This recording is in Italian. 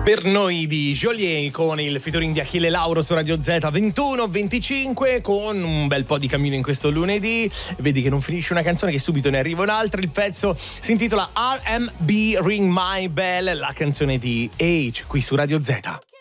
Per noi di Joliet con il featuring di Achille Lauro su Radio Z 21-25 con un bel po' di cammino in questo lunedì. Vedi che non finisce una canzone che subito ne arriva un'altra. Il pezzo si intitola R&B Ring My Bell, la canzone di Age qui su Radio Z.